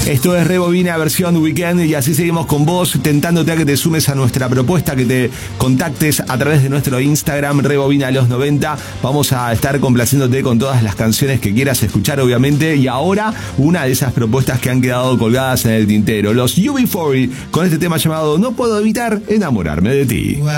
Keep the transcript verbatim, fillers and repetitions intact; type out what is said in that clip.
Esto es Rebobina versión Weekend y así seguimos con vos, tentándote a que te sumes a nuestra propuesta, que te contactes a través de nuestro Instagram, Rebobina los noventa. Vamos a estar complaciéndote con todas las canciones que quieras escuchar, obviamente. Y ahora, una de esas propuestas que han quedado colgadas en el tintero. Los U B cuarenta con este tema llamado No puedo evitar enamorarme de ti.